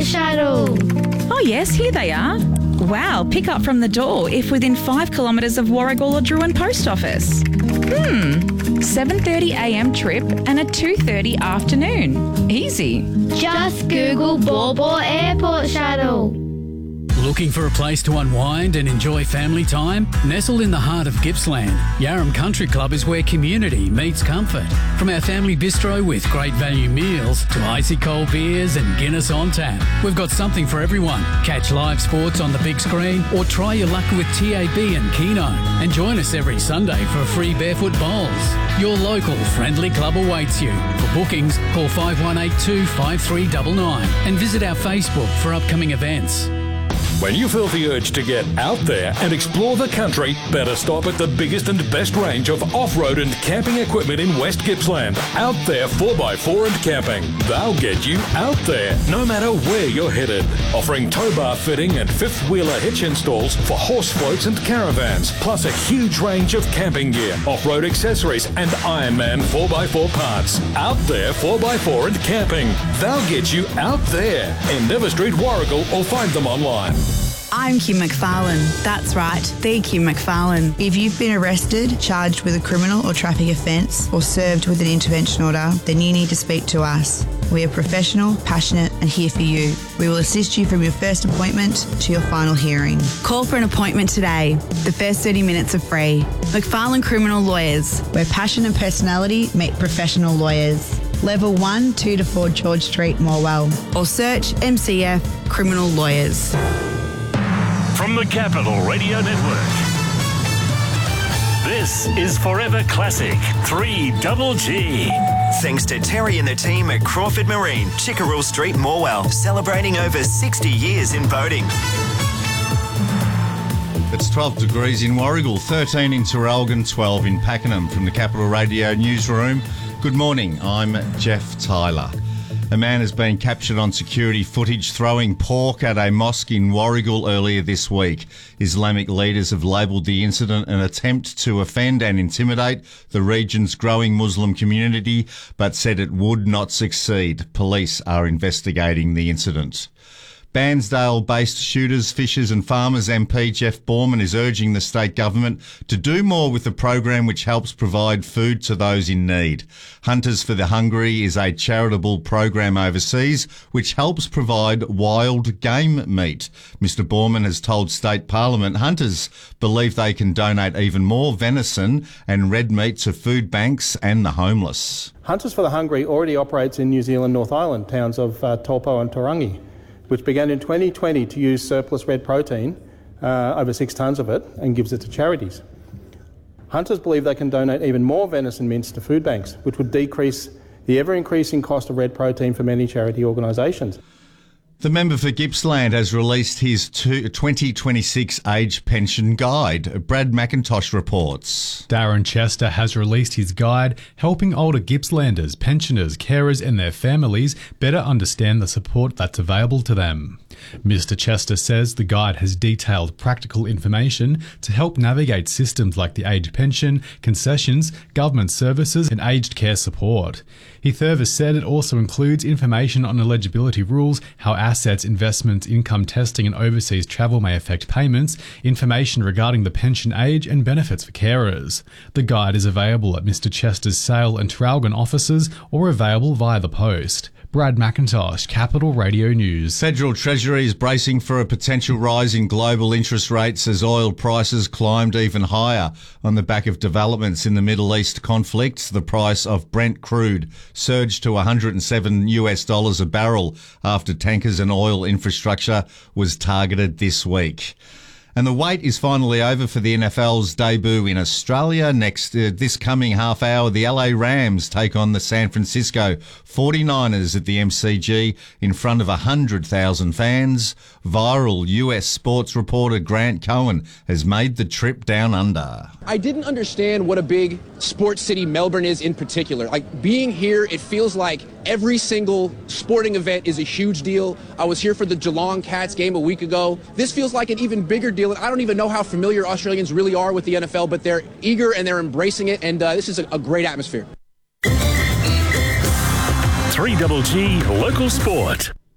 Shuttle. Oh yes, here they are. Wow, pick up from the door if within 5 kilometres of Warragul or Druin Post Office. 7:30am trip and a 2:30 afternoon. Easy. Just Google Bawbaw Airport Shuttle. Looking for a place to unwind and enjoy family time? Nestled in the heart of Gippsland, Yarram Country Club is where community meets comfort. From our family bistro with great value meals to icy cold beers and Guinness on tap, we've got something for everyone. Catch live sports on the big screen or try your luck with TAB and Keno. And join us every Sunday for free barefoot bowls. Your local friendly club awaits you. For bookings, call 5182 5399 and visit our Facebook for upcoming events. When you feel the urge to get out there and explore the country, better stop at the biggest and best range of off-road and camping equipment in West Gippsland. Out There 4x4 and Camping. They'll get you out there, no matter where you're headed. Offering tow bar fitting and fifth-wheeler hitch installs for horse floats and caravans, plus a huge range of camping gear, off-road accessories and Ironman 4x4 parts. Out There 4x4 and Camping. They'll get you out there. In Never Street, Warragul, or find them online. I'm Kim McFarlane. That's right, the Kim McFarlane. If you've been arrested, charged with a criminal or traffic offence, or served with an intervention order, then you need to speak to us. We are professional, passionate and here for you. We will assist you from your first appointment to your final hearing. Call for an appointment today. The first 30 minutes are free. McFarlane Criminal Lawyers, where passion and personality meet professional lawyers. Level 1, 2 to 4 George Street, Morwell. Or search MCF Criminal Lawyers. From the Capital Radio Network, this is Forever Classic 3GG. Thanks to Terry and the team at Crawford Marine, Chickerell Street, Morwell, celebrating over 60 years in boating. It's 12 degrees in Warragul, 13 in Terralgan, 12 in Pakenham. From the Capital Radio Newsroom, good morning, I'm Jeff Tyler. A man has been captured on security footage throwing pork at a mosque in Warragul earlier this week. Islamic leaders have labelled the incident an attempt to offend and intimidate the region's growing Muslim community, but said it would not succeed. Police are investigating the incident. Bairnsdale-based shooters, fishers and farmers MP Jeff Borman is urging the state government to do more with the program which helps provide food to those in need. Hunters for the Hungry is a charitable program overseas which helps provide wild game meat. Mr Borman has told State Parliament hunters believe they can donate even more venison and red meat to food banks and the homeless. Hunters for the Hungry already operates in New Zealand North Island towns of Taupo and Tarangi, which began in 2020 to use surplus red protein, over 6 tonnes of it, and gives it to charities. Hunters believe they can donate even more venison mince to food banks, which would decrease the ever-increasing cost of red protein for many charity organisations. The member for Gippsland has released his 2026 age pension guide. Brad McIntosh reports. Darren Chester has released his guide, helping older Gippslanders, pensioners, carers and their families better understand the support that's available to them. Mr Chester says the guide has detailed practical information to help navigate systems like the age pension, concessions, government services and aged care support. He further said it also includes information on eligibility rules, how assets, investments, income testing and overseas travel may affect payments, information regarding the pension age and benefits for carers. The guide is available at Mr Chester's Sale and Traralgon offices or available via the post. Brad McIntosh, Capital Radio News. Federal Treasury is bracing for a potential rise in global interest rates as oil prices climbed even higher on the back of developments in the Middle East conflict. The price of Brent crude surged to $107 a barrel after tankers and oil infrastructure was targeted this week. And the wait is finally over for the NFL's debut in Australia. This coming half hour, the LA Rams take on the San Francisco 49ers at the MCG in front of 100,000 fans. Viral US sports reporter Grant Cohen has made the trip down under. I didn't understand what a big sports city Melbourne is in particular. Like, being here, it feels like every single sporting event is a huge deal. I was here for the Geelong Cats game a week ago. This feels like an even bigger deal. I don't even know how familiar Australians really are with the NFL, but they're eager and they're embracing it, and this is a great atmosphere. 3GG Local Sport.